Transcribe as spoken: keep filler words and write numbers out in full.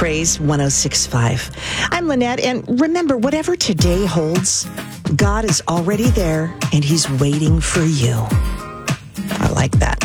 Praise one oh six point five. I'm Lynette, and remember, whatever today holds, God is already there, and He's waiting for you. I like that.